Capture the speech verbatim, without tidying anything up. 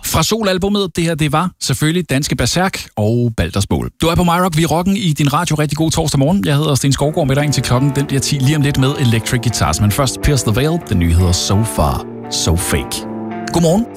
Fra Sol-albummet, det her, det var selvfølgelig Danske Berserk og Baldersbål. Du er på MyRock, vi er rocken i din radio. Rigtig god torsdag morgen. Jeg hedder Sten Skovgaard med dig indtil klokken. Den bliver ti lige om lidt med Electric Guitars. Men først Pierce the Veil. Den nye hedder So Far, So Fake. Godmorgen.